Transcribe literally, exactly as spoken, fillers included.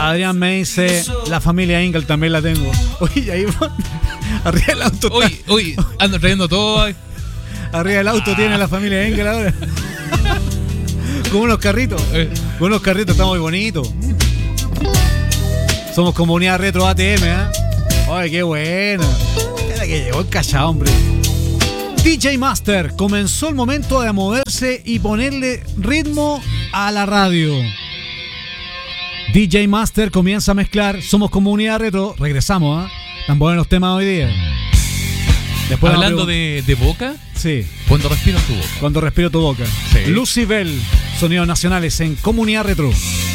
Adrián me dice, la familia Ingle también la tengo. Oye, ahí va. Arriba del auto. Uy, uy, ando trayendo todo. Ay. Arriba del auto tiene la familia Ingle ahora. Con unos carritos. Eh. Con unos carritos, está muy bonito. Somos comunidad retro A T M, ¿eh? Ay, qué buena. Era que llegó el cachao, hombre. D J Master, comenzó el momento de moverse y ponerle ritmo a la radio. D J Master comienza a mezclar. Somos comunidad retro. Regresamos, ¿eh? Están buenos los temas hoy día. Después Hablando de, de boca. Sí. Cuando respiro tu boca. Cuando respiro tu boca. Sí. Lucybell, sonidos nacionales en comunidad retro.